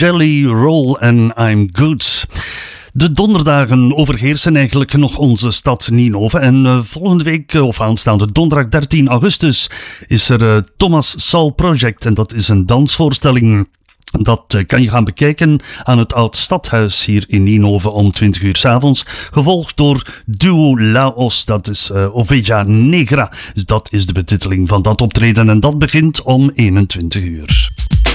Jelly Roll en I'm Good. De donderdagen overheersen eigenlijk nog onze stad Ninove. En volgende week, of aanstaande donderdag 13 augustus, is er Thomas Saul Project. En dat is een dansvoorstelling. Dat kan je gaan bekijken aan het Oud Stadhuis hier in Ninove om 20 uur 's avonds. Gevolgd door Duo Laos, dat is Oveja Negra. Dat is de betiteling van dat optreden en dat begint om 21 uur.